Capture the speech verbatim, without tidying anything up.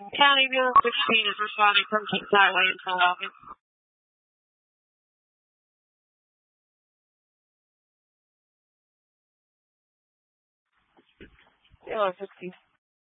County Bureau sixteen is responding from Kings Highway until August. Bureau sixteen.